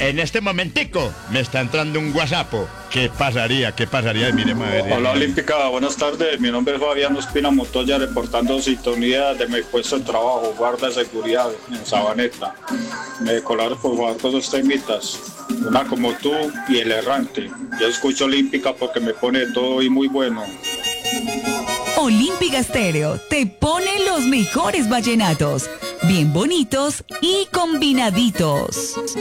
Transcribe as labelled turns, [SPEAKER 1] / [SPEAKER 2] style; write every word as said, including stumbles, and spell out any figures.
[SPEAKER 1] en este momentico me está entrando un WhatsApp. ¿Qué pasaría? ¿Qué pasaría? Miremos a ver.
[SPEAKER 2] Hola Olímpica, buenas tardes. Mi nombre es Fabián Ospina Montoya, reportando sintonía de mi puesto de trabajo, guarda de seguridad en Sabaneta. Me colaron por favor con dos temitas, una como tú y El Errante. Yo escucho Olímpica porque me pone todo y muy bueno.
[SPEAKER 3] Olímpica Estéreo te pone los mejores vallenatos, bien bonitos y combinaditos.